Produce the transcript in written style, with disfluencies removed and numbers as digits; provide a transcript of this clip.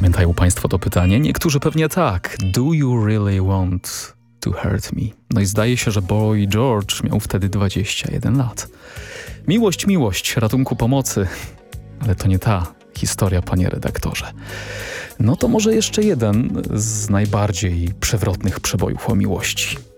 Pamiętają Państwo to pytanie? Niektórzy pewnie tak. Do you really want to hurt me? No i zdaje się, że Boy George miał wtedy 21 lat. Miłość, miłość, ratunku pomocy. Ale to nie ta historia, panie redaktorze. No to może jeszcze jeden z najbardziej przewrotnych przebojów o miłości.